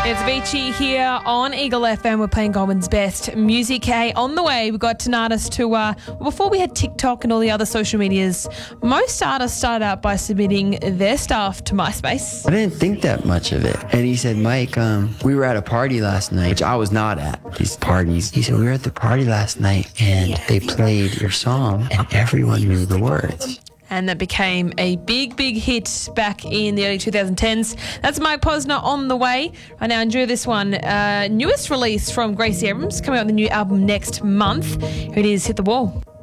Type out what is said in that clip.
It's Beachy here on Eagle FM. We're playing Goulburn's best music. Hey, on the way, we got an artist to, before we had TikTok and all the other social medias, most artists started out by submitting their stuff to MySpace. I didn't think that much of it. And he said, Mike, we were at a party last night, which I was not at, these parties. He said, we were at the party last night and they played your song and everyone knew the words. And that became a big, big hit back in the early 2010s. That's Mike Posner on the way. Right now, enjoy this one. Newest release from Gracie Abrams, coming out with the new album next month. Here it is, Hit the Wall.